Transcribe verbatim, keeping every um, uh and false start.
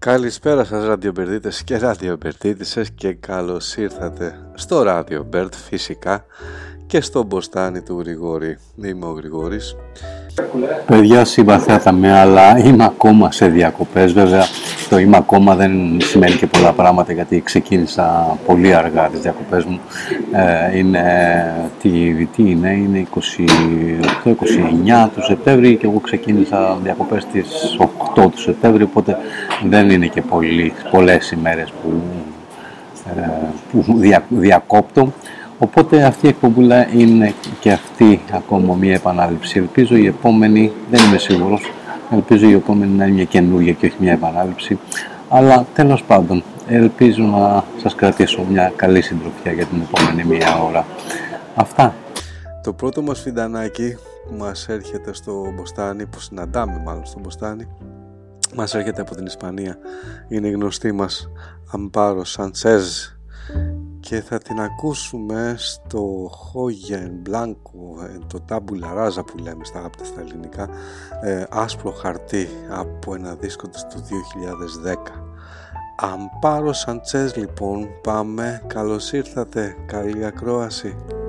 Καλησπέρα σας ραδιομπερδίτες και ραδιομπερδίτισσες και καλώς ήρθατε στο Radio Bird φυσικά και στο μποστάνι του Γρηγόρη. Είμαι ο Γρηγόρης. Παιδιά, συμπαθέτα με, αλλά είμαι ακόμα σε διακοπές. Βέβαια, το είμαι ακόμα δεν σημαίνει και πολλά πράγματα, γιατί ξεκίνησα πολύ αργά τις διακοπές μου. Ε, είναι, τι, τι είναι, είναι είκοσι οκτώ είκοσι εννιά του Σεπτέμβρη και εγώ ξεκίνησα διακοπές στις οκτώ του Σεπτέμβρη, οπότε δεν είναι και πολύ, πολλές ημέρες που, ε, που δια, διακόπτω. Οπότε αυτή η εκπομπούλα είναι και αυτή ακόμα μια επανάληψη. Ελπίζω η επόμενη, δεν είμαι σίγουρος, ελπίζω η επόμενη να είναι μια καινούργια και όχι μια επανάληψη. Αλλά τέλος πάντων, ελπίζω να σας κρατήσω μια καλή συντροφιά για την επόμενη μία ώρα. Αυτά. Το πρώτο μας φιντανάκι που μας έρχεται στο μποστάνι, που συναντάμε μάλλον στο μποστάνι, μας έρχεται από την Ισπανία. Είναι η γνωστή μας Αμπάρο Σαντσέζ και θα την ακούσουμε στο Χόγεν Μπλάνκο, το τάμπουλα ράζα που λέμε στα άπτα στα ελληνικά, ε, άσπρο χαρτί, από ένα δίσκο του δύο χιλιάδες δέκα. Αμπάρο Σαντσέζ λοιπόν, πάμε, καλώς ήρθατε, καλή ακρόαση.